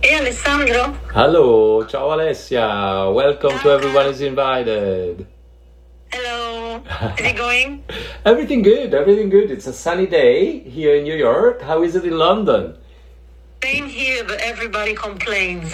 Hey Alessandro. Hello, ciao Alessia. Welcome to Ciao. Everyone is Invited. Hello. Is it going? Everything good, everything good. It's a sunny day here in New York. How is it in London? Same here, but everybody complains.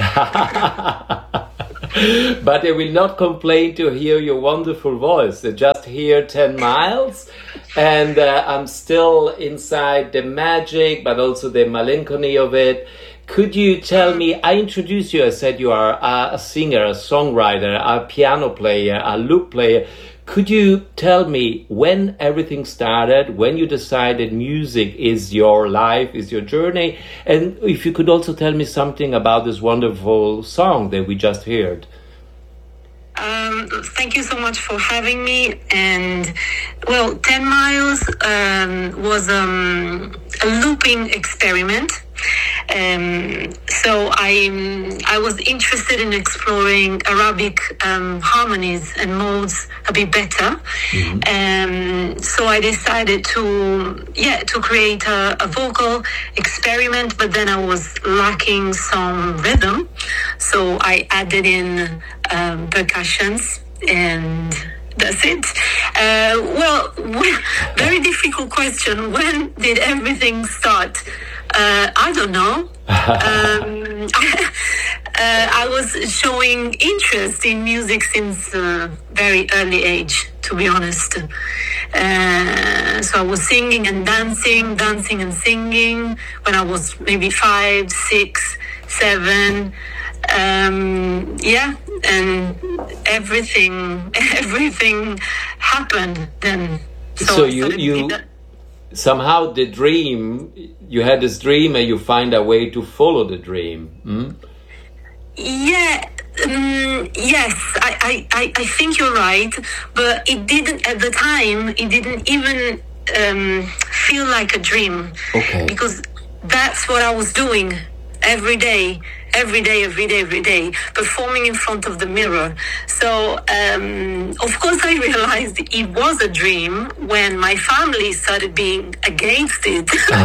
But they will not complain to hear your wonderful voice. They just hear 10 miles. And I'm still inside the magic, but also the melancholy of it. Could you tell me, I introduced you, I said you are a singer, a songwriter, a piano player, a lute player. Could you tell me when everything started, when you decided music is your life, is your journey? And if you could also tell me something about this wonderful song that we just heard. Thank you so much for having me. And well, 10 Miles was a looping experiment. So I was interested in exploring Arabic harmonies and modes a bit better. So I decided to create a vocal experiment, but then I was lacking some rhythm. So I added in percussions, and that's it. Very difficult question. When did everything start? I don't know. I was showing interest in music since a very early age, to be honest. So I was singing and dancing and singing when I was maybe 5, 6, 7. And everything happened then. So you somehow the dream, you had this dream and you find a way to follow the dream. Yeah, yes, I think you're right, but it didn't, at the time, it didn't even feel like a dream. Okay. Because that's what I was doing every day, performing in front of the mirror. So, of course, I realized it was a dream when my family started being against it.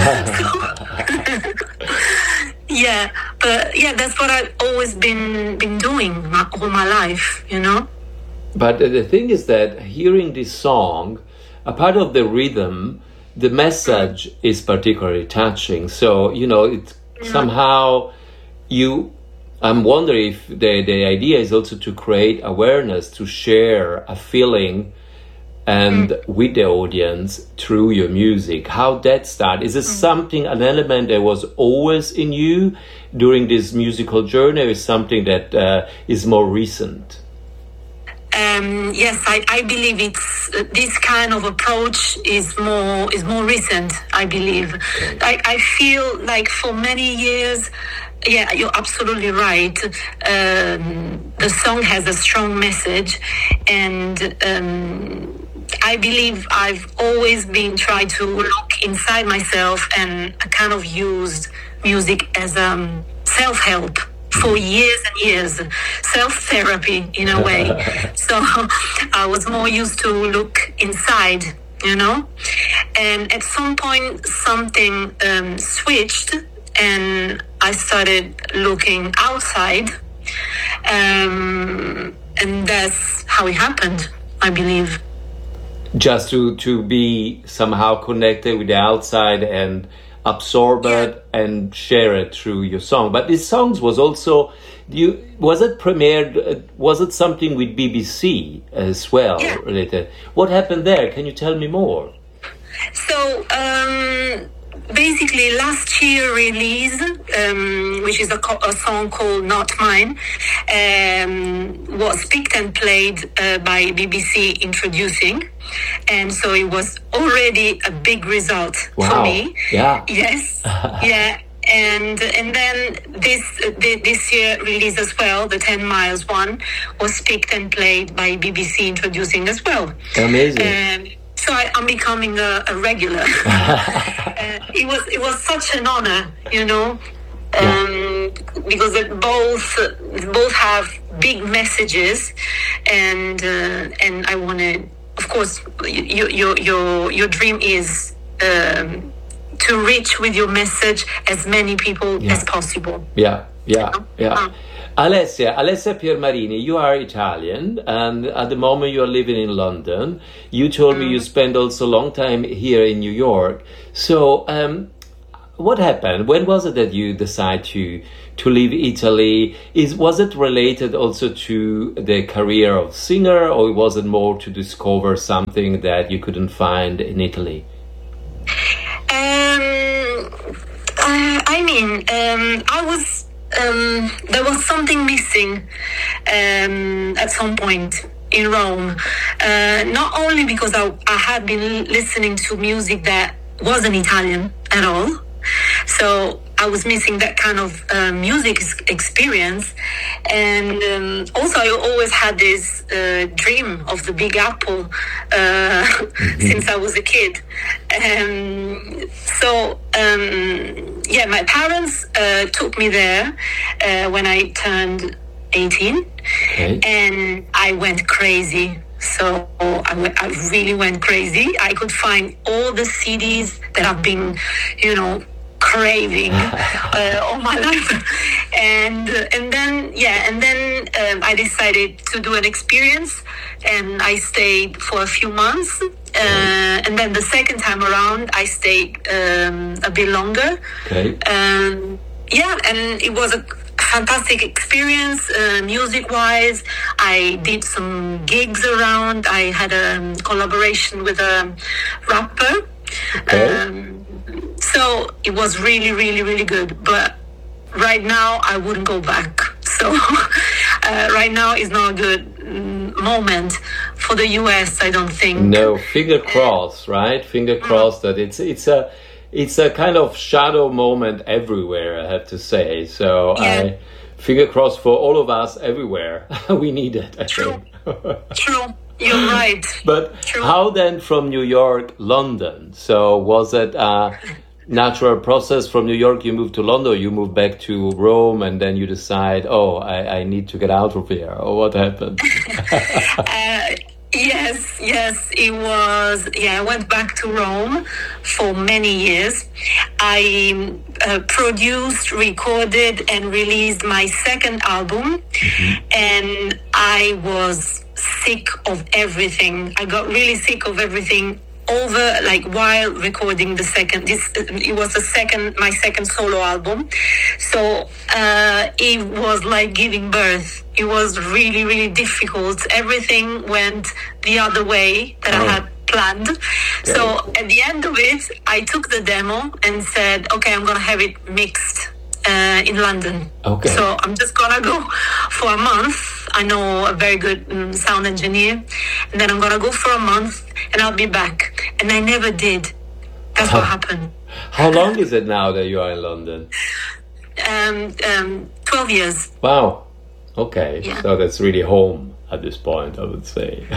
That's what I've always been doing all my life, you know? But the thing is that hearing this song, a part of the rhythm, the message is particularly touching. So, it's somehow I'm wondering if the idea is also to create awareness, to share a feeling and with the audience through your music. How that started? Is it something, an element that was always in you during this musical journey, or is something that is more recent? Yes, I believe it's this kind of approach is more recent. I believe. I feel like for many years. Yeah, you're absolutely right. The song has a strong message, and I believe I've always been trying to look inside myself, and I kind of used music as self-help for years and years, self-therapy in a way. So I was more used to look inside, and at some point something switched, and I started looking outside, and that's how it happened, I believe. Just to be somehow connected with the outside and absorb it and share it through your song. But this songs was also, was it premiered, was it something with BBC as well related? What happened there? Can you tell me more? So, basically last year release, which is a song called Not Mine, was picked and played by BBC Introducing, and so it was already a big result for me. Yes. And then this year release as well, the 10 Miles one was picked and played by BBC Introducing as well. Amazing. So I'm becoming a regular. It was such an honor, because they both have big messages, and I want to. Of course, your dream is to reach with your message as many people as possible. Yeah. Alessia Piermarini, you are Italian, and at the moment you are living in London. You told me you spent also a long time here in New York. So, what happened? When was it that you decided to leave Italy? Was it related also to the career of singer, or was it more to discover something that you couldn't find in Italy? There was something missing at some point in Rome. Not only because I had been listening to music that wasn't Italian at all, so I was missing that kind of music experience. And also I always had this dream of the Big Apple since I was a kid. My parents took me there when I turned 18. Okay. And I went crazy. So I really went crazy. I could find all the CDs that I've been, craving all my life, and then I decided to do an experience, and I stayed for a few months, and then the second time around I stayed a bit longer. Okay. And it was a fantastic experience music-wise. I did some gigs around. I had a collaboration with a rapper. Okay. So it was really, really, really good. But right now, I wouldn't go back. So right now is not a good moment for the US, I don't think. No, finger crossed, right? Finger crossed that it's a kind of shadow moment everywhere, I have to say. So I finger crossed for all of us everywhere. We need it, I think. True. You're right. But True. How then from New York, London? So was it a natural process from New York? You moved to London, or you moved back to Rome, and then you decide, I need to get out of here, or what happened? Yes, it was. I went back to Rome for many years. I produced, recorded, and released my second album, and I was sick of everything. I got really sick of everything while recording the second. It was my second solo album. So it was like giving birth. It was really, really difficult. Everything went the other way that I had planned. Yeah. So at the end of it, I took the demo and said, okay, I'm going to have it mixed in London. Okay. So I'm just going to go for a month. I know a very good sound engineer. And then I'm going to go for a month and I'll be back. And I never did. That's what happened. How long is it now that you are in London? 12 years. Wow. Okay. Yeah. So that's really home at this point, I would say.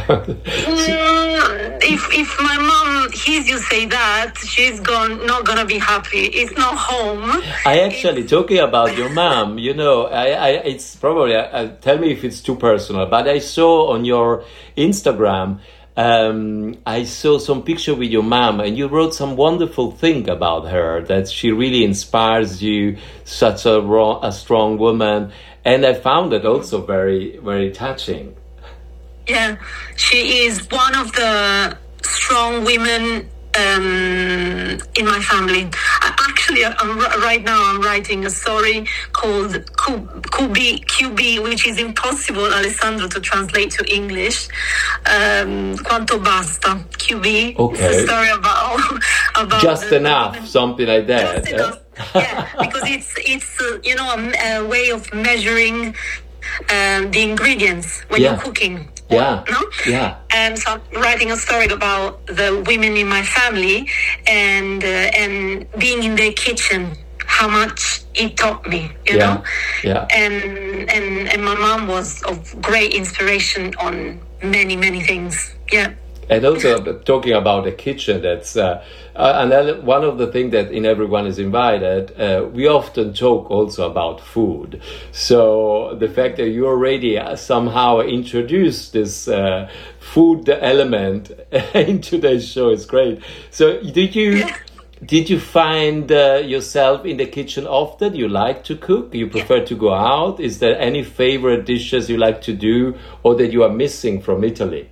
If my mom hears you say that, she's not gonna be happy. It's not home. I actually, talking about your mom, it's probably, tell me if it's too personal, but I saw on your Instagram, I saw some picture with your mom, and you wrote some wonderful thing about her, that she really inspires you, such a strong woman, and I found it also very, very touching. Yeah, she is one of the strong women in my family. Right now I'm writing a story called QB, which is impossible, Alessandro, to translate to English. Quanto basta, QB. Okay. It's a story about just enough, something like that. Just enough. Yeah, because it's a way of measuring the ingredients when you're cooking. Yeah. No? Yeah. And so I'm writing a story about the women in my family and being in their kitchen, how much it taught me, you know? Yeah. And my mom was of great inspiration on many, many things. Yeah. And also talking about the kitchen, that's and one of the things that in Everyone is Invited, we often talk also about food. So the fact that you already somehow introduced this food element into the show is great. So did you Did you find yourself in the kitchen often? You like to cook? You prefer to go out? Is there any favorite dishes you like to do or that you are missing from Italy?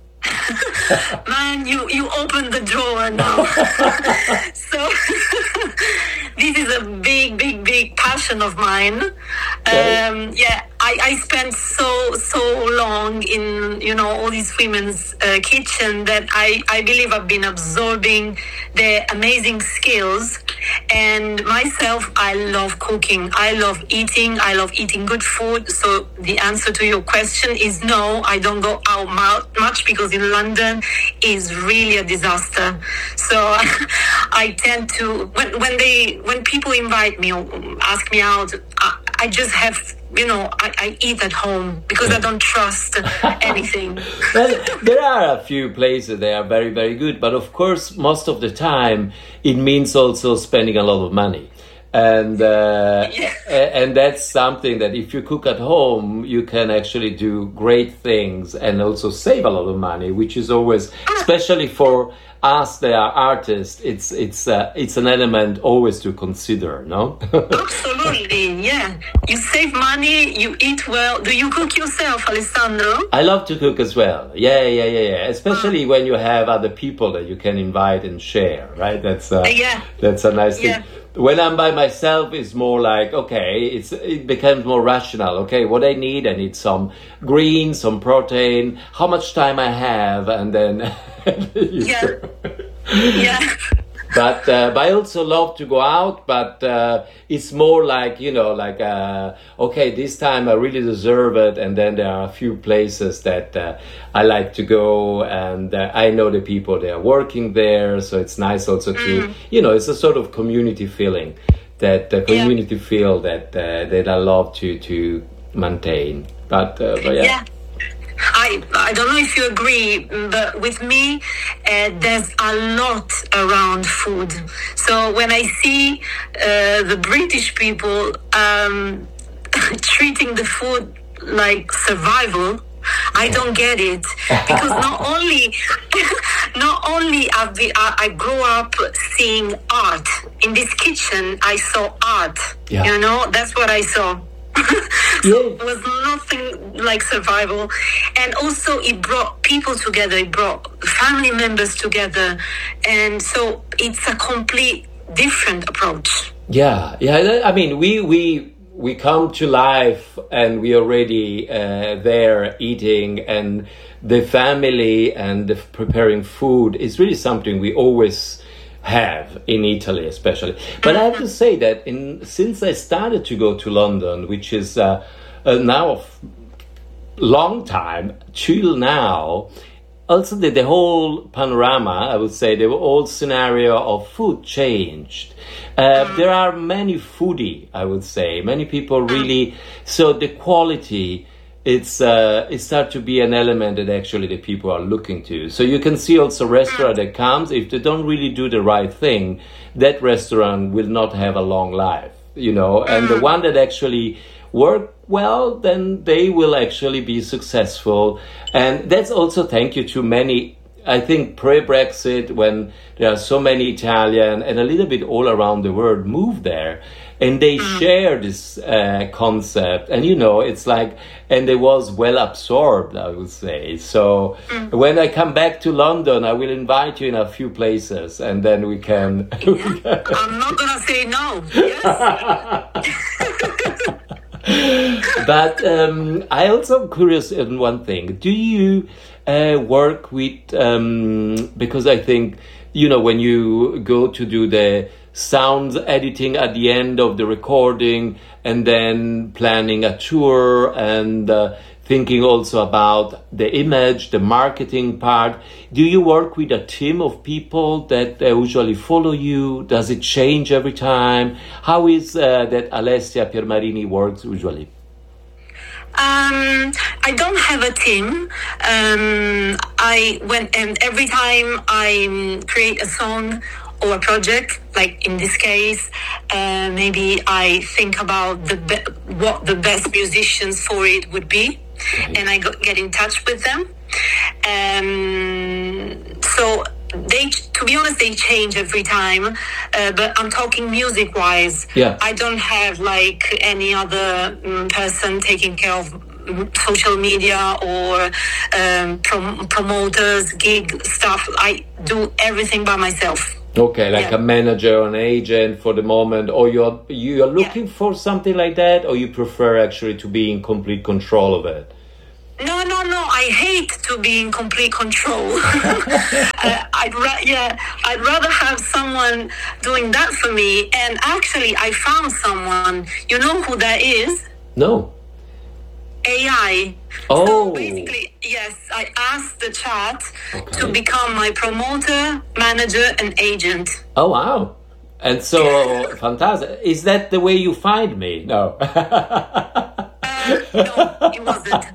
Man, you opened the drawer now. So this is a big passion of mine. I spent so long in all these women's kitchen that I believe I've been absorbing their amazing skills. And myself, I love cooking. I love eating. I love eating good food. So the answer to your question is no, I don't go out much because in London is really a disaster. So I tend to, when people invite me or ask me out, I just have, I eat at home because I don't trust anything. Well, there are a few places that are very, very good, but of course, most of the time, it means also spending a lot of money. And and that's something that if you cook at home, you can actually do great things and also save a lot of money, which is always, especially for us that are artists, it's an element always to consider, no? Absolutely, yeah. You save money, you eat well. Do you cook yourself, Alessandro? I love to cook as well. Yeah. Especially when you have other people that you can invite and share, right? That's a nice thing. When I'm by myself, it's more like, okay, it becomes more rational. Okay, what I need some greens, some protein, how much time I have, and then... Yeah. But I also love to go out, but it's more like, okay, this time I really deserve it. And then there are a few places that I like to go, and I know the people that are working there. So it's nice also to, it's a sort of community feeling, that community feel that I love to maintain. But yeah. I don't know if you agree, but with me, there's a lot around food. So when I see the British people treating the food like survival, I don't get it, because not only I grew up seeing art in this kitchen. I saw art. That's what I saw. So it was nothing like survival. And also it brought people together, it brought family members together. And so it's a complete different approach. Yeah. I mean, we come to life and we already there eating, and the family and the preparing food is really something we always have in Italy, especially. But I have to say that since I started to go to London, which is now a long time till now, also the whole panorama, I would say, the whole scenario of food changed. There are many foodie, I would say, many people really, so the quality, it starts to be an element that actually the people are looking to. So you can see also restaurant that comes, if they don't really do the right thing, that restaurant will not have a long life, and the one that actually work well, then they will actually be successful. And that's also thank you to many, I think pre-Brexit, when there are so many Italian and a little bit all around the world move there, and they share this concept, and it's like, and it was well absorbed, I would say. So when I come back to London, I will invite you in a few places, and then we can. I'm not gonna say no. Yes. But I also am curious in one thing. Do you work with? Because I think when you go to do the sound editing at the end of the recording, and then planning a tour, and thinking also about the image, the marketing part. Do you work with a team of people that usually follow you? Does it change every time? How is that Alessia Piermarini works usually? I don't have a team. Every time I create a song or a project, like in this case, maybe I think about what the best musicians for it would be, and I get in touch with them. So to be honest, they change every time. But I'm talking music-wise. Yeah. I don't have like any other person taking care of social media or promoters, gig stuff. I do everything by myself. Okay, like a manager, an agent for the moment, or you're looking for something like that, or you prefer actually to be in complete control of it? No. I hate to be in complete control. I'd rather have someone doing that for me. And actually, I found someone. You know who that is? No. AI. Oh. So basically, yes, I asked the chat to become my promoter, manager, and agent. Oh, wow. And so, fantastic. Is that the way you find me? No. No, it wasn't.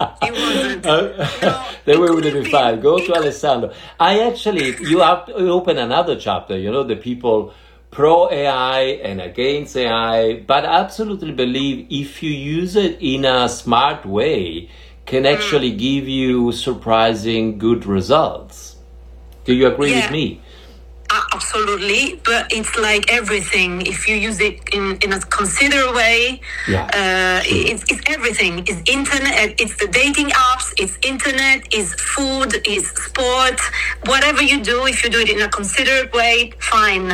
No, then we would have been fine. Go to Alessandro. You open another chapter, the people pro AI and against AI, but I absolutely believe if you use it in a smart way, can actually give you surprising good results. Do you agree with me? Absolutely, but it's like everything. If you use it in a considerate way, it's everything. It's internet, it's the dating apps, it's internet, it's food, it's sport. Whatever you do, if you do it in a considerate way, fine.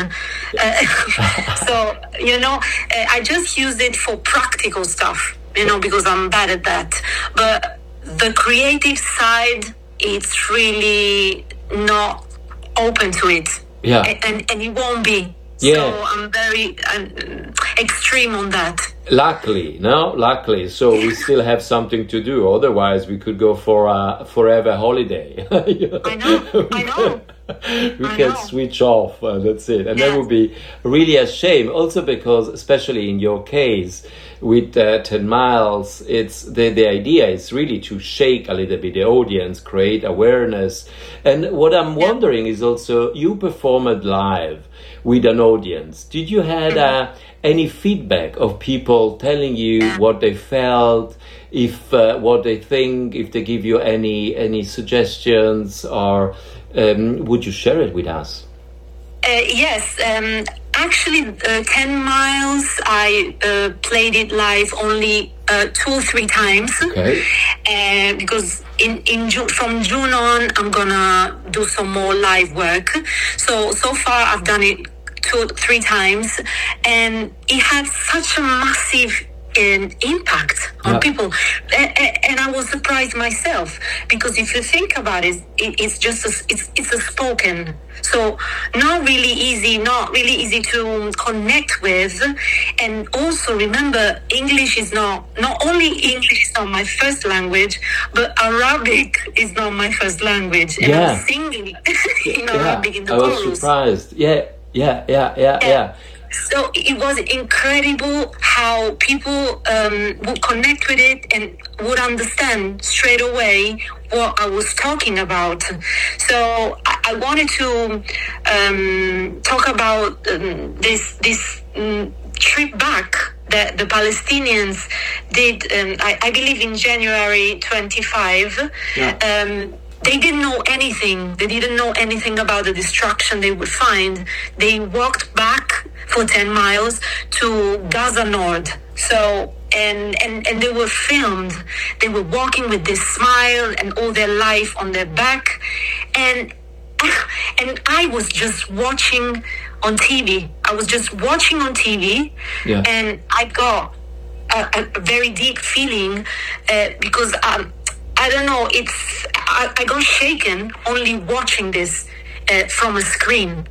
So, I just use it for practical stuff, because I'm bad at that. But the creative side, it's really not open to it. Yeah. And it won't be. Yeah. So I'm very extreme on that. Luckily. So we still have something to do. Otherwise, we could go for a forever holiday. I know. We can switch off. That's it. And that would be really a shame. Also because, especially in your case, with 10 miles, it's the idea is really to shake a little bit the audience, create awareness. And what I'm wondering is also, you performed live with an audience. Did you had any feedback of people telling you what they felt, if what they think, if they give you any suggestions, or would you share it with us? Yes. Actually, 10 miles, I played it live only 2 or 3 times. Okay. Because from June on, I'm gonna do some more live work. So far, I've done it 2 or 3 times, and it had such a massive impact on people, and I was surprised myself, because if you think about it, it's just it's a spoken, so not really easy to connect with. And also remember, English is not only English is not my first language, but Arabic is not my first language, and I'm singing in Arabic in the chorus. I was surprised. Yeah. So it was incredible how people would connect with it and would understand straight away what I was talking about. So I wanted to talk about this trip back that the Palestinians did, I believe in January 25. They didn't know anything. They didn't know anything about the destruction they would find. They walked back for 10 miles to Gaza North. So, and they were filmed. They were walking with this smile and all their life on their back. And I was just watching on TV. And I got a very deep feeling because I don't know, I got shaken only watching this from a screen,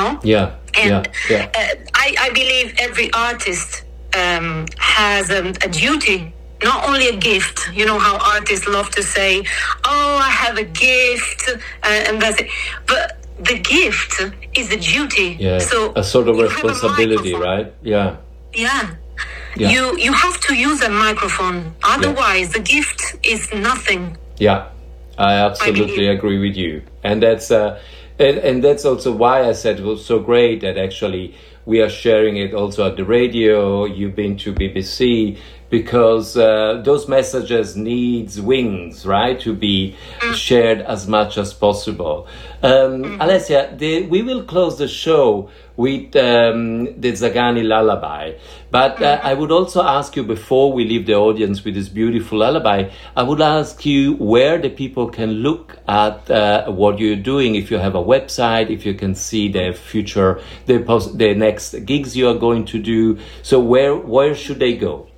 I believe every artist has a duty, not only a gift. How artists love to say, oh, I have a gift, and that's it. But the gift is a duty. Yeah, so a sort of responsibility, right? Yeah. You have to use a microphone, otherwise the gift is nothing. Yeah, I absolutely agree with you, and that's also why I said it was so great that actually we are sharing it also at the radio. You've been to BBC, because those messages needs wings, right, to be shared as much as possible. Alessia, we will close the show with the Zagani lullaby, but I would also ask you, before we leave the audience with this beautiful lullaby, I would ask you where the people can look at what you're doing, if you have a website, if you can see the future, the next gigs you are going to do. So where should they go?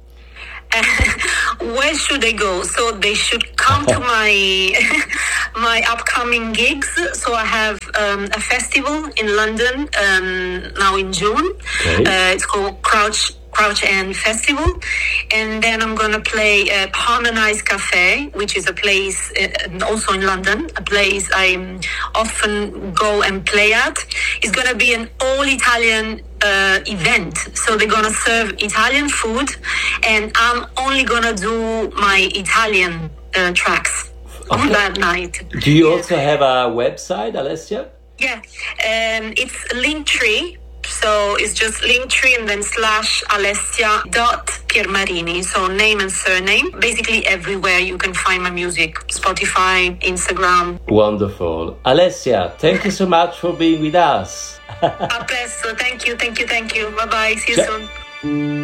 Where should they go? So they should come to my upcoming gigs. So I have a festival in London now in June. Okay. It's called Crouch End Festival, and then I'm gonna play at Harmonize Cafe, which is a place also in London, a place I often go and play at. It's gonna be an all Italian event, so they're gonna serve Italian food, and I'm only gonna do my Italian tracks on that night. Do you also have a website, Alessia? Yeah, it's Linktree. So it's just Linktree and then /Alessia.Piermarini. So name and surname. Basically everywhere you can find my music. Spotify, Instagram. Wonderful. Alessia, thank you so much for being with us. A presto. Thank you. Bye-bye. See you soon.